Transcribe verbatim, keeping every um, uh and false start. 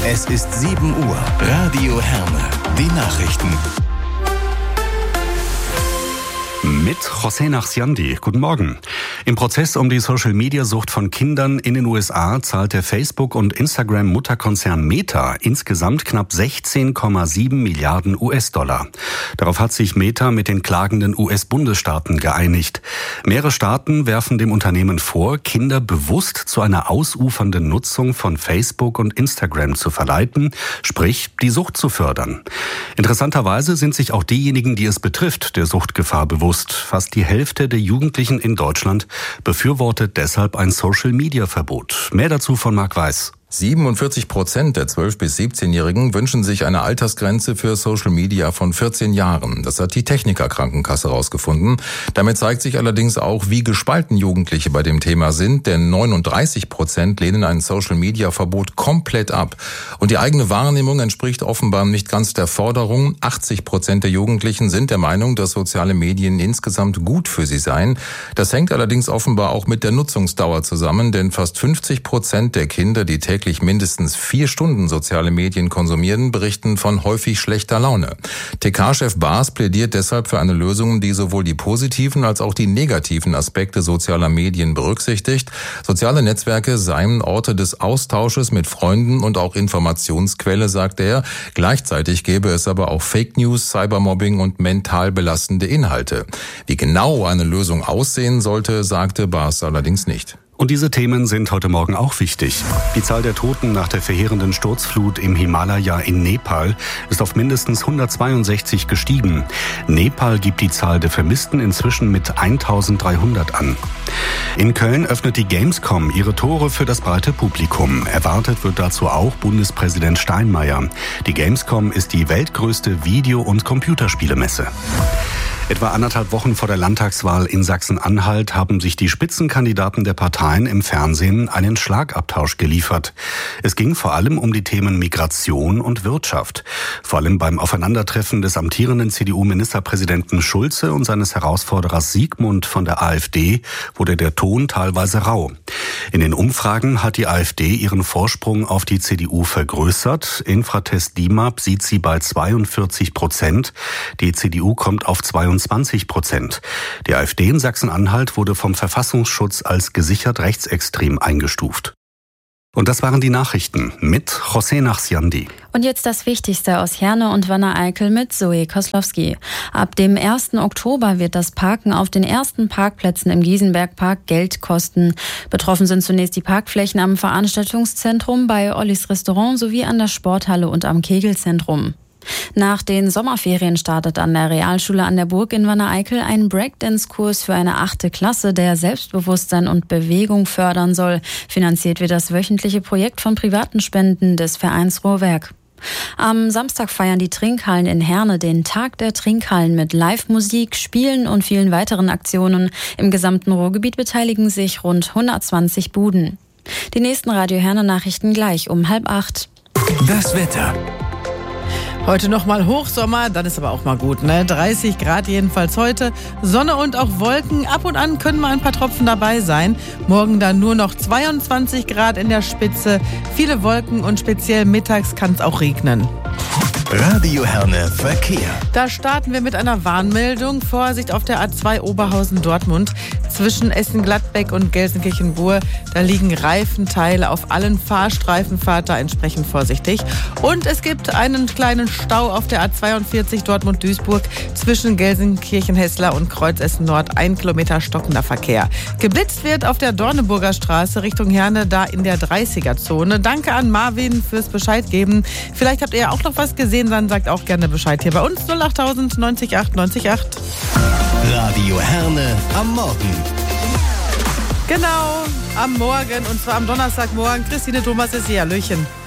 Es ist sieben Uhr. Radio Herne. Die Nachrichten. Mit José Nachsiandi. Guten Morgen. Im Prozess um die Social-Media-Sucht von Kindern in den U S A zahlt der Facebook- und Instagram-Mutterkonzern Meta insgesamt knapp sechzehn Komma sieben Milliarden U S-Dollar. Darauf hat sich Meta mit den klagenden U S-Bundesstaaten geeinigt. Mehrere Staaten werfen dem Unternehmen vor, Kinder bewusst zu einer ausufernden Nutzung von Facebook und Instagram zu verleiten, sprich die Sucht zu fördern. Interessanterweise sind sich auch diejenigen, die es betrifft, der Suchtgefahr bewusst. Fast die Hälfte der Jugendlichen in Deutschland befürwortet deshalb ein Social-Media-Verbot. Mehr dazu von Marc Weiß. siebenundvierzig Prozent der zwölf- bis siebzehnjährigen wünschen sich eine Altersgrenze für Social Media von vierzehn Jahren. Das hat die Techniker-Krankenkasse herausgefunden. Damit zeigt sich allerdings auch, wie gespalten Jugendliche bei dem Thema sind, denn neununddreißig Prozent lehnen ein Social-Media-Verbot komplett ab. Und die eigene Wahrnehmung entspricht offenbar nicht ganz der Forderung. achtzig Prozent der Jugendlichen sind der Meinung, dass soziale Medien insgesamt gut für sie seien. Das hängt allerdings offenbar auch mit der Nutzungsdauer zusammen, denn fast fünfzig Prozent der Kinder, die täglich mindestens vier Stunden soziale Medien konsumieren, berichten von häufig schlechter Laune. T K-Chef Baas plädiert deshalb für eine Lösung, die sowohl die positiven als auch die negativen Aspekte sozialer Medien berücksichtigt. Soziale Netzwerke seien Orte des Austausches mit Freunden und auch Informationsquelle, sagt er. Gleichzeitig gäbe es aber auch Fake News, Cybermobbing und mental belastende Inhalte. Wie genau eine Lösung aussehen sollte, sagte Baas allerdings nicht. Und diese Themen sind heute Morgen auch wichtig. Die Zahl der Toten nach der verheerenden Sturzflut im Himalaya in Nepal ist auf mindestens hundertzweiundsechzig gestiegen. Nepal gibt die Zahl der Vermissten inzwischen mit eintausenddreihundert an. In Köln öffnet die Gamescom ihre Tore für das breite Publikum. Erwartet wird dazu auch Bundespräsident Steinmeier. Die Gamescom ist die weltgrößte Video- und Computerspielemesse. Etwa anderthalb Wochen vor der Landtagswahl in Sachsen-Anhalt haben sich die Spitzenkandidaten der Parteien im Fernsehen einen Schlagabtausch geliefert. Es ging vor allem um die Themen Migration und Wirtschaft. Vor allem beim Aufeinandertreffen des amtierenden C D U-Ministerpräsidenten Schulze und seines Herausforderers Siegmund von der AfD wurde der Ton teilweise rau. In den Umfragen hat die AfD ihren Vorsprung auf die C D U vergrößert. Infratest DIMAP sieht sie bei zweiundvierzig Prozent. Die C D U kommt auf zweiundzwanzig Prozent. Die AfD in Sachsen-Anhalt wurde vom Verfassungsschutz als gesichert rechtsextrem eingestuft. Und das waren die Nachrichten mit José Nachsiandi. Und jetzt das Wichtigste aus Herne und Wanne-Eickel mit Zoe Koslowski. Ab dem ersten Oktober wird das Parken auf den ersten Parkplätzen im Giesenbergpark Geld kosten. Betroffen sind zunächst die Parkflächen am Veranstaltungszentrum, bei Ollis Restaurant sowie an der Sporthalle und am Kegelzentrum. Nach den Sommerferien startet an der Realschule an der Burg in Wanne-Eickel ein Breakdance-Kurs für eine achte Klasse, der Selbstbewusstsein und Bewegung fördern soll. Finanziert wird das wöchentliche Projekt von privaten Spenden des Vereins Rohrwerk. Am Samstag feiern die Trinkhallen in Herne den Tag der Trinkhallen mit Live-Musik, Spielen und vielen weiteren Aktionen. Im gesamten Ruhrgebiet beteiligen sich rund hundertzwanzig Buden. Die nächsten Radio Herne-Nachrichten gleich um halb acht. Das Wetter. Heute nochmal Hochsommer, dann ist aber auch mal gut, ne? dreißig Grad jedenfalls heute. Sonne und auch Wolken. Ab und an können mal ein paar Tropfen dabei sein. Morgen dann nur noch zweiundzwanzig Grad in der Spitze. Viele Wolken und speziell mittags kann es auch regnen. Radio Herne Verkehr. Da starten wir mit einer Warnmeldung. Vorsicht auf der A zwei Oberhausen-Dortmund. Zwischen Essen-Gladbeck und Gelsenkirchen-Buhr. Da liegen Reifenteile auf allen Fahrstreifen. Fahrt da entsprechend vorsichtig. Und es gibt einen kleinen Stau auf der A zweiundvierzig Dortmund-Duisburg. Zwischen Gelsenkirchen-Hessler und Kreuz-Essen-Nord. Ein Kilometer stockender Verkehr. Geblitzt wird auf der Dorneburger Straße Richtung Herne, da in der dreißiger-Zone. Danke an Marvin fürs Bescheid geben. Vielleicht habt ihr ja auch noch was gesehen, dann sagt auch gerne Bescheid hier bei uns. null achttausend neunzig acht neunzig acht. Radio Herne am Morgen. Genau, am Morgen und zwar am Donnerstagmorgen. Christine Thomas ist hier. Hallöchen.